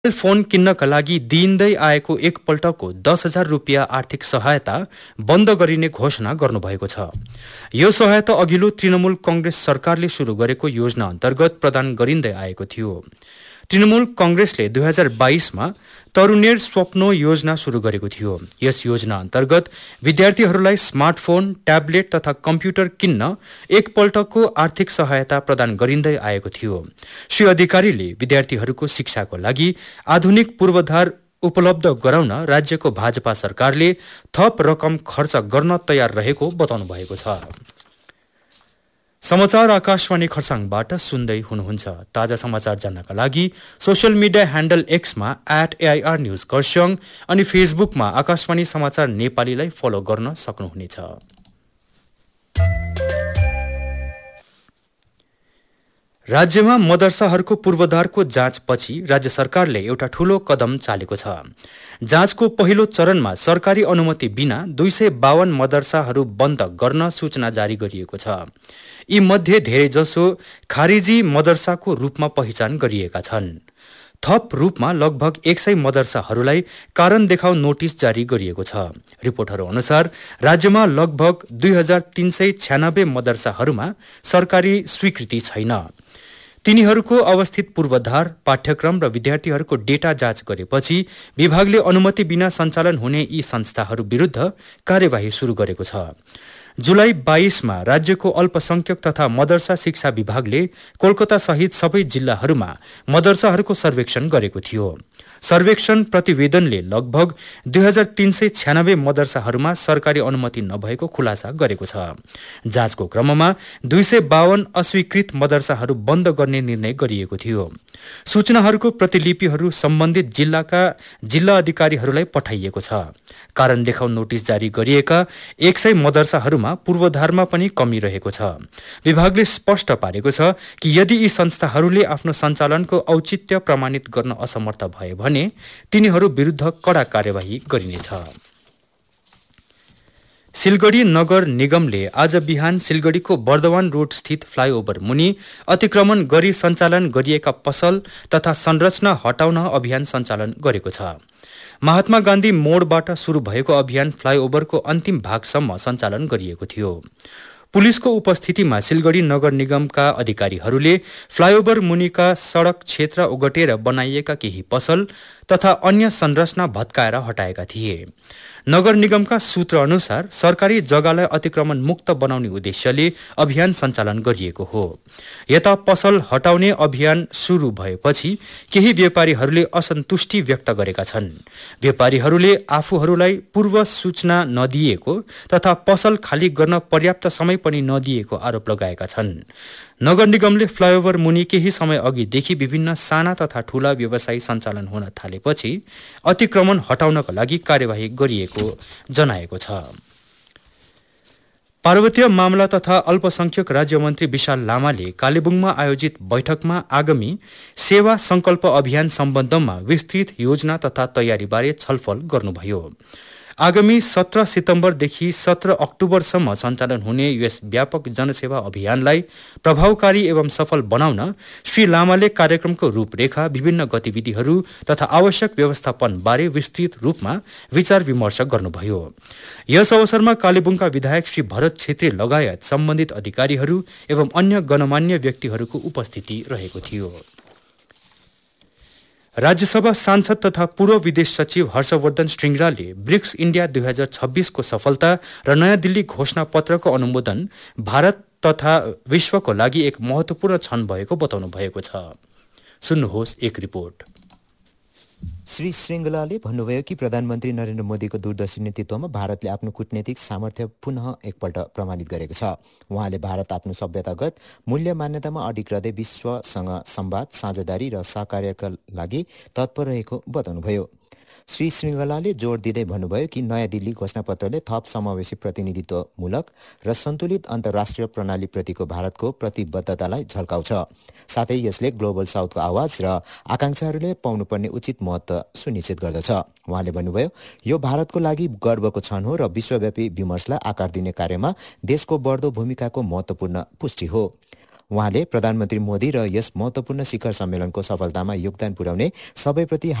Phone किन्नका लागि दिइँदै आएको एकपल्टको 10,000 रुपियाँ आर्थिक सहायता बन्द गरिने घोषणा गर्नुभएको छ। यो सहायता अघिल्लो तृणमूल कंग्रेस सरकारले शुरू गरेको योजना अन्तर्गत प्रदान गरिँदै आएको थियो। तृणमूल कंग्रेसले 2022 मा तरुणेर स्वप्नो योजना शुरू गरेको थियो। यस योजना अन्तर्गत विद्यार्थीहरूलाई स्मार्टफोन, ट्याब्लेट तथा कम्प्युटर किन्न एकपल्टको आर्थिक सहायता प्रदान गरिँदै आएको थियो। श्री अधिकारीले विद्यार्थीहरूको शिक्षाको लागि आधुनिक पूर्वाधार उपलब्ध गराउन राज्यको भाजपा सरकारले थप रकम खर्च गर्न तयार रहेको बताउनु भएको छ। समाचार आकाशवाणी खरसाङबाट सुन्दै हुनुहुन्छ। ताजा समाचार जान्नका लागि social media handle एक्समा @AIR news Kurseong अनि फेसबुकमा आकाशवाणी समाचार नेपालीलाई फलो गर्न सक्नुहुनेछ। राज्यमा मदरसाहरूको पूर्वाधारको जाँचपछि राज्य सरकारले एउटा ठूलो कदम चालेको छ। जाँचको पहिलो चरणमा सरकारी अनुमति बिना 252 मदरसाहरू बन्द गर्न सूचना जारी गरिएको छ। यी मध्ये धेरै जसो खारिजी मदरसाको रूपमा पहिचान गरिएका छन्। थप रूपमा लगभग 100 मदरसाहरूलाई कारण देखाउ नोटिस जारी गरिएको छ। रिपोर्टहरू अनुसार राज्यमा लगभग 2396 मदरसाहरूमा सरकारी स्वीकृति छैन। तिनीहरूको अवस्थित पूर्वाधार, पाठ्यक्रम र विद्यार्थीहरूको डेटा जाँच गरेपछि विभागले अनुमति बिना सञ्चालन हुने यी संस्थाहरू विरुद्ध कार्यवाही शुरू गरेको छ। जुलाई 22 मा राज्यको अल्पसंख्यक तथा मदरसा शिक्षा विभागले कोलकाता सहित सबै जिल्लाहरूमा मदरसाहरूको सर्वेक्षण गरेको थियो। सर्वेक्षण प्रतिवेदनले लगभग 2396 मदरसाहरूमा सरकारी अनुमति नभएको खुलासा गरेको छ। जाँचको क्रममा 252 अस्वीकृत मदरसाहरू बन्द गर्ने निर्णय गरिएको थियो। सूचनाहरूको प्रतिलिपिहरू सम्बन्धित जिल्लाका जिल्ला अधिकारीहरूलाई पठाइएको छ। कारण देखाउ नोटिस जारी गरिएका 100 मदरसाहरूमा पूर्वाधारमा पनि कमी रहेको छ। विभागले स्पष्ट पारेको छ कि यदि यी संस्थाहरूले आफ्नो सञ्चालनको औचित्य प्रमाणित गर्न असमर्थ भए भने तिनीहरू विरुद्ध कड़ा कार्यवाही गरिनेछ। सिलगढी नगर निगमले आज बिहान सिलगढीको बर्दवान रोड स्थित फ्लाइओभर मुनि अतिक्रमण गरी सञ्चालन गरिएका पसल तथा संरचना हटाउन अभियान सञ्चालन गरेको छ। महात्मा गान्धी मोडबाट शुरू भएको अभियान फ्लाइओभरको अन्तिम भागसम्म सञ्चालन गरिएको थियो। पुलिसको उपस्थितिमा सिलगढी नगर निगमका अधिकारीहरूले फ्लाइओभर मुनिका सड़क क्षेत्र ओगटेर बनाइएका केही पसल तथा अन्य संरचना भत्काएर हटाएका थिए। नगर निगमका सूत्र अनुसार सरकारी जग्गालाई अतिक्रमण मुक्त बनाउने उद्देश्यले अभियान सञ्चालन गरिएको हो। यता पसल हटाउने अभियान शुरू भएपछि केही व्यापारीहरूले असन्तुष्टि व्यक्त गरेका छन्। व्यापारीहरूले आफूहरूलाई पूर्व सूचना नदिएको तथा पसल खाली गर्न पर्याप्त समय पनि नदिएको आरोप लगाएका छन्। नगर निगमले फ्लाइओभर मुनि केही समय अघिदेखि विभिन्न साना तथा ठूला व्यवसाय सञ्चालन हुन थालेपछि अतिक्रमण हटाउनका लागि कार्यवाही गरिएको जनाएको छ। पार्वतीय मामला तथा अल्पसंख्यक राज्यमन्त्री विशाल लामाले कालेबुङमा आयोजित बैठकमा आगामी सेवा संकल्प अभियान सम्बन्धमा विस्तृत योजना तथा तयारीबारे छलफल गर्नुभयो। आगामी 17 सितम्बरदेखि 17 अक्टोबरसम्म सञ्चालन हुने यस व्यापक जनसेवा अभियानलाई प्रभावकारी एवं सफल बनाउन श्री लामाले कार्यक्रमको रूपरेखा, विभिन्न गतिविधिहरू तथा आवश्यक व्यवस्थापन बारे विस्तृत रूपमा विचार विमर्श गर्नुभयो। यस अवसरमा कालेबुङका विधायक श्री भरत छेत्री लगायत सम्बन्धित अधिकारीहरू एवं अन्य गणमान्य व्यक्तिहरूको उपस्थिति रहेको थियो। राज्यसभा सांसद तथा पूर्व विदेश सचिव हर्षवर्धन श्रृंगलाले ब्रिक्स इन्डिया 2026 को सफलता र नयाँ दिल्ली घोषणा पत्रको अनुमोदन भारत तथा विश्वको लागि एक महत्वपूर्ण क्षण भएको बताउनु भएको छ। सुन्नुहोस् एक रिपोर्ट। श्री श्रृंगलाले भन्नुभयो कि प्रधानमन्त्री नरेन्द्र मोदीको दूरदर्शी नेतृत्वमा भारतले आफ्नो कूटनीतिक सामर्थ्य पुनः एकपल्ट प्रमाणित गरेको छ। उहाँले भारत आफ्नो सभ्यतागत मूल्य मान्यतामा अडिग रहँदै विश्वसँग संवाद, साझेदारी र सहकार्यका लागि तत्पर रहेको बताउनुभयो। श्री श्रृंगलाले जोड दिँदै भन्नुभयो कि नयाँ दिल्ली घोषणापत्रले थप समावेशी प्रतिनिधित्वमूलक र सन्तुलित अन्तर्राष्ट्रिय प्रणालीप्रतिको भारतको प्रतिबद्धतालाई झल्काउँछ। साथै यसले ग्लोबल साउथको आवाज र आकांक्षाहरूले पाउनुपर्ने उचित महत्त्व सुनिश्चित गर्दछ। उहाँले भन्नुभयो, यो भारतको लागि गर्वको क्षण हो र विश्वव्यापी विमर्शलाई आकार दिने कार्यमा देशको बढ्दो भूमिकाको महत्त्वपूर्ण पुष्टि हो। उहाँले प्रधानमन्त्री मोदी र यस महत्त्वपूर्ण शिखर सम्मेलनको सफलतामा योगदान पुर्याउने सबैप्रति